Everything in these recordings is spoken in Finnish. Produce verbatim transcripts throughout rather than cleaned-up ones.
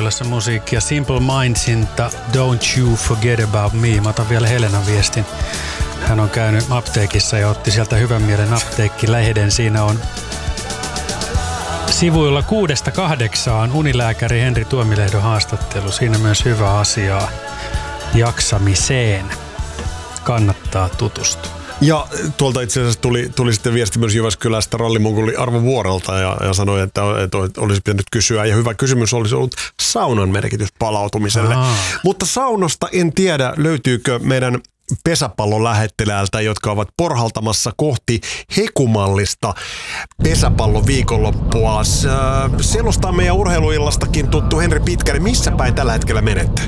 kuunnellessa musiikkia Simple Mindsin Don't You Forget About Me. Mä otan vielä Helenan viestin. Hän on käynyt apteekissa ja otti sieltä Hyvän mielen apteekki-lehden. Siinä on sivuilla kuudesta kahdeksaan unilääkäri Henri Tuomilehdon haastattelu. Siinä myös hyvä asiaa jaksamiseen. Kannattaa tutustua. Ja tuolta itse asiassa tuli, tuli sitten viesti myös Jyväskylästä rallimongoli Arvo Vuorelta ja, ja sanoi, että, että olisi pitänyt kysyä. Ja hyvä kysymys olisi ollut saunan merkitys palautumiselle. Aa. Mutta saunasta en tiedä, löytyykö meidän pesäpallolähettiläältä, jotka ovat porhaltamassa kohti hekumallista pesäpallon viikonloppua. Selostaa meidän urheiluillastakin tuttu Henri Pitkänen. Missä päin tällä hetkellä menette?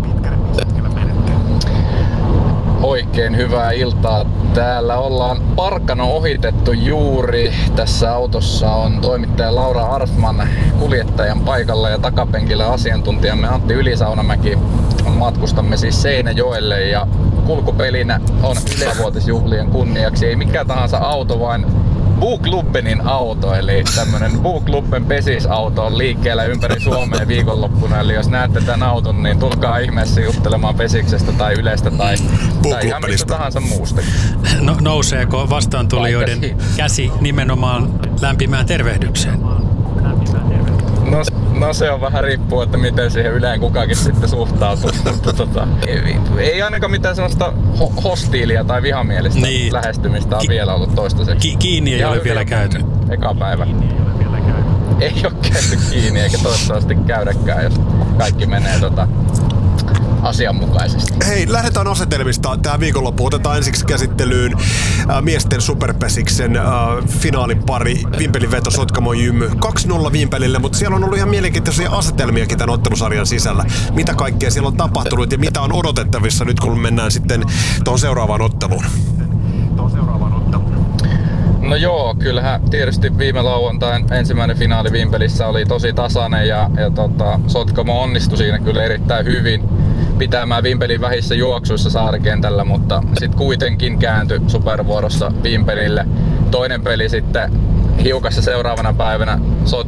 Oikein hyvää iltaa. Täällä ollaan Parkano ohitettu juuri. Tässä autossa on toimittaja Laura Arfman kuljettajan paikalla ja takapenkillä asiantuntijamme Antti Ylisaunamäki. Matkustamme siis Seinäjoelle ja kulkupelinä on ylevuotisjuhlien kunniaksi ei mikä tahansa auto, vaan Buklubbenin auto, eli tämmönen Buklubben pesisauto on liikkeellä ympäri Suomea viikonloppuna. Eli jos näette tämän auton, niin tulkaa ihmeessä juttelemaan pesiksestä tai yleistä tai, tai ihan mistä tahansa muusta. No, nouseeko vastaantulijoiden käsi nimenomaan lämpimään tervehdykseen? No, no se on vähän riippuu, että miten siihen yleen kukakin sitten suhtautuu. Mutta tota, ei, ei ainakaan mitään sellaista ho- hostiilia tai vihamielistä niin. lähestymistä on Ki- vielä ollut toistaiseksi. Ki- kiinni ei ole vielä käyty. Eka päivä. Ei ole käyty kiinni eikä toivottavasti käydäkään, jos kaikki menee tota, asianmukaisesti. Hei, lähdetään asetelmista tähän viikonloppuun. Otetaan ensiksi käsittelyyn äh, miesten superpesiksen äh, finaalipari Vimpelin veto Sotkamo Jymy kaksi nolla Vimpelille, mutta siellä on ollut ihan mielenkiintoisia asetelmiakin tämän ottelusarjan sisällä. Mitä kaikkea siellä on tapahtunut ja mitä on odotettavissa nyt, kun mennään sitten tuohon seuraavaan otteluun? No joo, kyllähän tietysti viime lauantain ensimmäinen finaali Vimpelissä oli tosi tasainen ja, ja tota, Sotkamo onnistui siinä kyllä erittäin hyvin pitämään Vimpelin vähissä juoksuissa Saarikentällä, mutta sitten kuitenkin kääntyi supervuorossa Vimpelille. Toinen peli sitten hiukassa seuraavana päivänä